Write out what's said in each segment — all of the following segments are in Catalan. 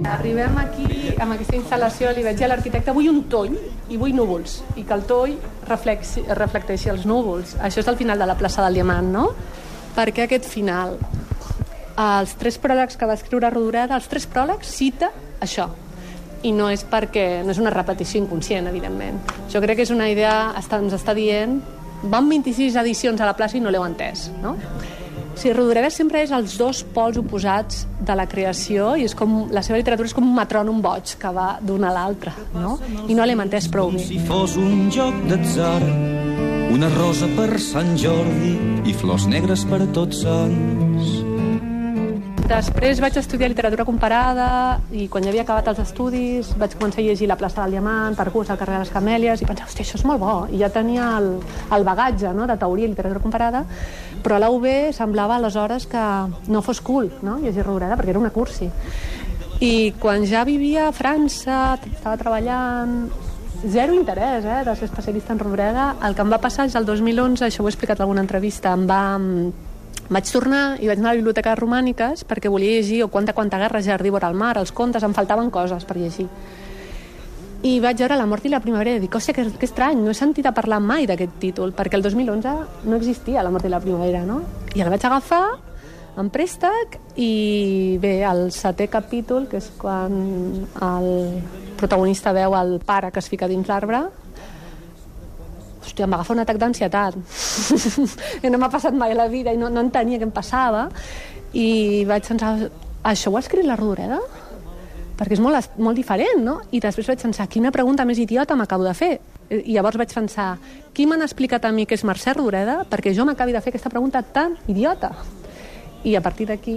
Arribem aquí, amb aquesta instal·lació, li vaig dir a l'arquitecte, vull un toll i vull núvols, i que el toll reflecteixi els núvols. Això és el final de la plaça del Diamant, no? Per què aquest final? Els 3 pròlegs que va escriure Rodoreda, els 3 pròlegs cita això. I no és perquè no és una repetició inconscient, evidentment. Jo crec que és una idea, ens està dient, van 26 edicions a la plaça i no l'heu entès, no? O sigui, Rodoreda sempre és els 2 pols oposats de la creació i és com, la seva literatura és com un metrònom boig que va d'una a l'altra, no? I no l'hem entès prou bé. Si fos un joc d'atzar, una rosa per Sant Jordi i flors negres per Tots Sants. Després vaig estudiar literatura comparada i quan ja havia acabat els estudis vaig començar a llegir La plaça del Diamant, Pergús, El carrer de les Camèlies i pensava, hòstia, això és molt bo. I ja tenia el bagatge, no?, de teoria i literatura comparada, però a la UB semblava aleshores que no fos cool, no?, llegir Rodoreda, perquè era una cursi. I quan ja vivia a França, estava treballant, zero interès de ser especialista en Rodoreda. El que em va passar és el 2011, això ho he explicat en alguna entrevista, vaig tornar i vaig anar a la biblioteca romàniques perquè volia llegir o Quanta guerra, Jardí vora el mar, els contes, em faltaven coses per llegir. I vaig veure La mort i la primavera i dic, hòstia, que estrany, no he sentit a parlar mai d'aquest títol, perquè el 2011 no existia La mort i la primavera, no? I el vaig agafar en préstec i bé, el 7è capítol, que és quan el protagonista veu el pare que es fica dins l'arbre, hòstia, em va agafar un atac d'ansietat. No m'ha passat mai a la vida i no entenia què em passava. I vaig pensar, això ho ha escrit la Rodoreda? Perquè és molt diferent, no? I després vaig pensar, quina pregunta més idiota m'acabo de fer? I llavors vaig pensar, qui m'han explicat a mi que és Mercè Rodoreda perquè jo m'acabi de fer aquesta pregunta tan idiota? I a partir d'aquí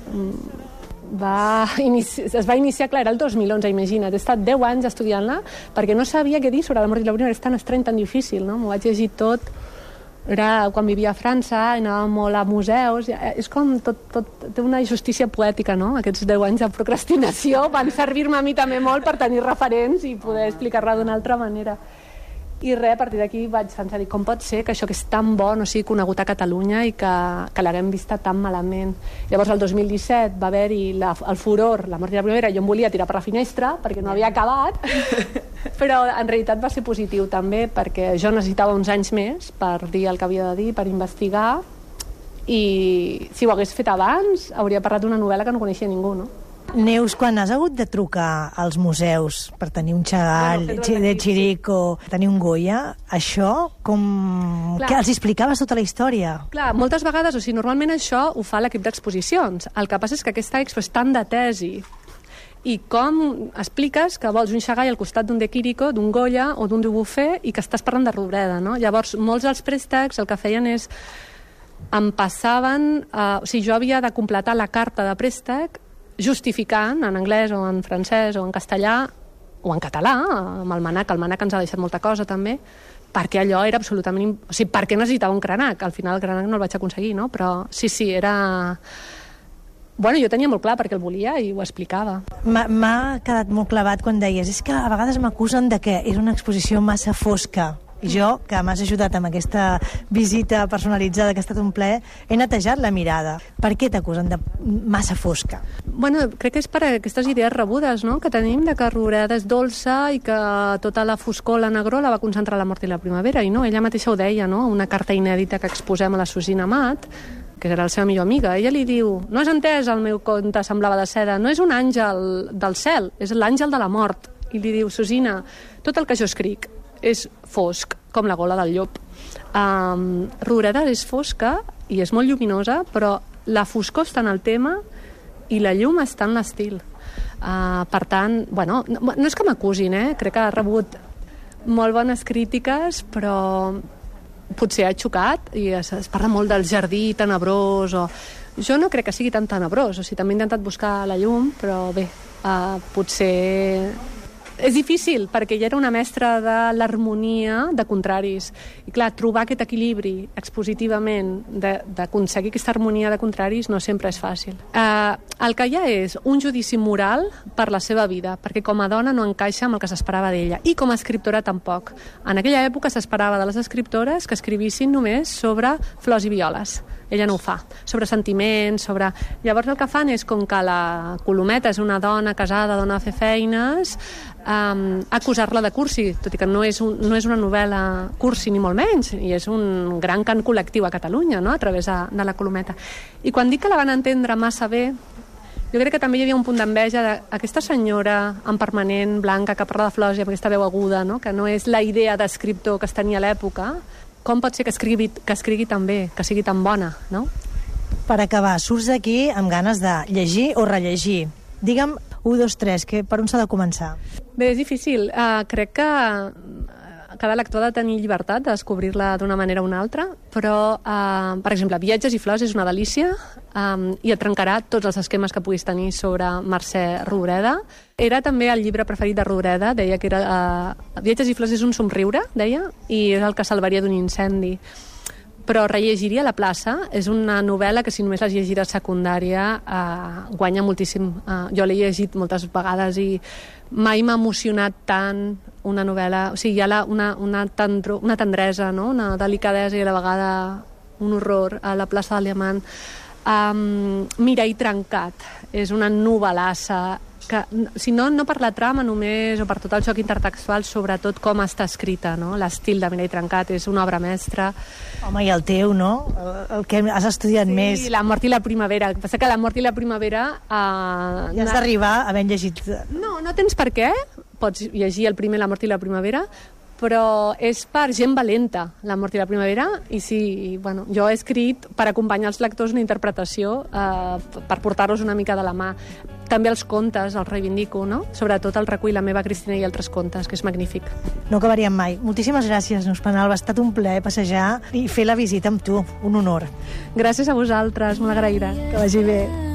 es va iniciar, clar, era el 2011, imagina't, he estat 10 anys estudiant-la perquè no sabia què dir sobre La mort i la primavera, és tan estrany, tan difícil, no? M'ho vaig llegir tot, era quan vivia a França, anava molt a museus, és com tot té una justícia poètica, no? Aquests 10 anys de procrastinació van servir-me a mi també molt per tenir referents i poder explicar-la d'una altra manera. I res, a partir d'aquí vaig pensar, com pot ser que això que és tan bo no sigui conegut a Catalunya i que l'haguem vista tan malament. Llavors, el 2017 va haver-hi el furor, La mort i la primavera, jo em volia tirar per la finestra perquè no havia acabat, però en realitat va ser positiu també perquè jo necessitava uns anys més per dir el que havia de dir, per investigar, i si ho hagués fet abans hauria parlat d'una novel·la que no coneixia ningú, no? Neus, quan has hagut de trucar als museus per tenir un Chagall, de Chirico, tenir un Goya, això, com... que els explicaves tota la història? Clar, moltes vegades, o sigui, normalment això ho fa l'equip d'exposicions. El que passa és que aquesta expo és tan de tesi i com expliques que vols un Chagall al costat d'un de Chirico, d'un Goya o d'un Dubuffet i que estàs parlant de Rodoreda, no? Llavors, molts dels préstecs el que feien és em passaven... o sigui, jo havia de completar la carta de préstec justificant en anglès o en francès o en castellà o en català, amb el manac ens ha deixat molta cosa també, perquè allò era absolutament... O sigui, per què necessitava un cranac? Al final el cranac no el vaig aconseguir, no? Però sí, era... Bueno, jo tenia molt clar perquè el volia i ho explicava. M'ha quedat molt clavat quan deies, és que a vegades m'acusen de que és una exposició massa fosca. I jo, que m'has ajudat amb aquesta visita personalitzada que ha estat un plaer, he netejat la mirada. Per què t'acusen de massa fosca? Bueno, crec que és per aquestes idees rebudes, no?, que tenim de que Rodoreda és dolça i que tota la foscor, la negror, la va concentrar La mort i la primavera. I no, ella mateixa ho deia, no?, una carta inèdita que exposem a la Susina Amat, que era la seva millor amiga. Ella li diu, no has entès el meu conte Semblava de seda, no és un àngel del cel, és l'àngel de la mort. I li diu, Susina, tot el que jo escric és fosc, com la gola del llop. Rodoreda és fosca i és molt lluminosa, però la foscor està en el tema i la llum està en l'estil. Per tant, bueno, no és que m'acusin, crec que ha rebut molt bones crítiques, però potser ha xocat i es parla molt del jardí tenebrós o... Jo no crec que sigui tan tenebrós, o sigui, també he intentat buscar la llum, però bé, potser... És difícil, perquè ella era una mestra de l'harmonia de contraris. I clar, trobar aquest equilibri expositivament d'aconseguir aquesta harmonia de contraris no sempre és fàcil. El que hi ha és un judici moral per la seva vida, perquè com a dona no encaixa amb el que s'esperava d'ella, i com a escriptora tampoc. En aquella època s'esperava de les escriptores que escrivissin només sobre flors i violes. ella no ho fa, sobre sentiments, sobre... Llavors el que fan és, com que la Colometa és una dona casada, dona a fer feines, acusar-la de cursi, tot i que no és una novel·la cursi ni molt menys, i és un gran cant col·lectiu a Catalunya, no?, a través de la Colometa. I quan dic que la van entendre massa bé, jo crec que també hi havia un punt d'enveja d'aquesta senyora en permanent, blanca, que parla de flors i amb aquesta veu aguda, no?, que no és la idea d'escriptor que es tenia a l'època. Com pot ser que escrigui tan bé, que sigui tan bona, no? Per acabar, surts d'aquí amb ganes de llegir o rellegir. Digue'm 1, 2, 3, per on s'ha de començar? Bé, és difícil. Crec que cada lector ha de tenir llibertat de descobrir-la d'una manera o una altra, però, per exemple, Viatges i flors és una delícia i et trencarà tots els esquemes que puguis tenir sobre Mercè Rodoreda. Era també el llibre preferit de Rodoreda, deia que era Viatges i flors és un somriure, deia, i és el que salvaria d'un incendi. Però rellegiria La plaça, és una novel·la que si només l'has llegit a secundària guanya moltíssim. Jo l'he llegit moltes vegades i mai m'ha emocionat tant una novel·la. O sigui, hi ha una tendresa, no?, una delicadesa i a la vegada un horror a La plaça del Diamant. Mirall trencat és una novel·lassa que, si no per la trama només o per tot el joc intertextual, sobretot com està escrita, no? L'estil de Mirall trencat és una obra mestra. Home, i el teu, no? El que has estudiat més. Sí, La mort i la primavera. El que passa que La mort i la primavera... Ja has d'arribar havent llegit... No tens per què. Pots llegir el primer La mort i la primavera, però és per gent valenta, La mort i la primavera, i sí, bueno, jo he escrit per acompanyar els lectors una interpretació, per portar-los una mica de la mà. També els contes els reivindico, no? Sobretot el recull La meva Cristina i altres contes, que és magnífic. No acabaríem mai. Moltíssimes gràcies, Neus Penalba. Ha estat un plaer passejar i fer la visita amb tu. Un honor. Gràcies a vosaltres, molt agraïda. Que vagi bé.